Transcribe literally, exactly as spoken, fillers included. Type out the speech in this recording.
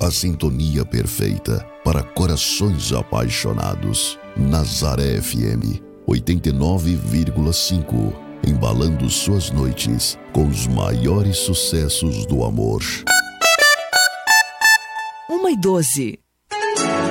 A sintonia perfeita para corações apaixonados. Nazaré F M oitenta e nove vírgula cinco, embalando suas noites com os maiores sucessos do amor. Uma e doze.